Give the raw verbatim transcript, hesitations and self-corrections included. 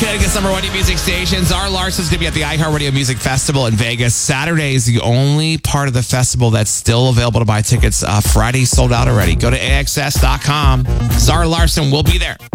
Connecticut's number one music station. Zara Larson's going to be at the iHeartRadio Music Festival in Vegas. Saturday is the only part of the festival that's still available to buy tickets. Uh, Friday sold out already. Go to A X S dot com. Zara Larson will be there.